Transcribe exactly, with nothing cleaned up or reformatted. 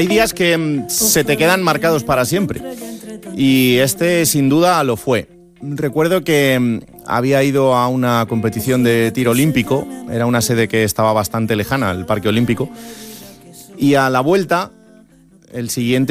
Hay días que mm, se te quedan marcados para siempre. Y este sin duda lo fue. Recuerdo que mm, había ido a una competición de tiro olímpico. Era una sede que estaba bastante lejana, el Parque Olímpico. Y a la vuelta, el siguiente